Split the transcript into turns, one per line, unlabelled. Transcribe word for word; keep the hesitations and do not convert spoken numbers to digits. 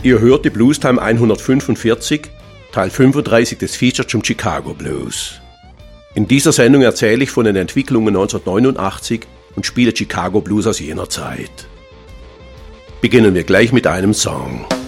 Ihr hört die Bluestime hundertfünfundvierzig, Teil fünfunddreißig des Features zum Chicago Blues. In dieser Sendung erzähle ich von den Entwicklungen neunzehnhundertneunundachtzig und spiele Chicago Blues aus jener Zeit. Beginnen wir gleich mit einem Song.